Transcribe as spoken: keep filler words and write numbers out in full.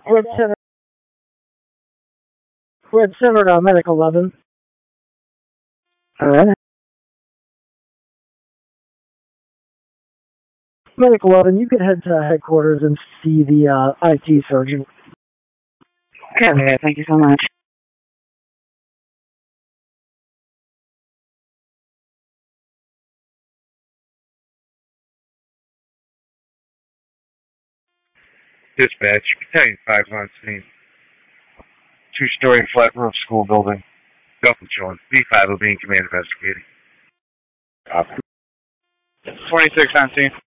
Red Center, Red Center, uh, Medic eleven. Alright. Medic eleven, you could head to headquarters and see the uh, I T surgeon. Okay, thank you so much. Dispatch, Battalion five on scene. Two-story flat roof school building. Double joint. B five will be in command investigating. Copy. twenty-six on scene.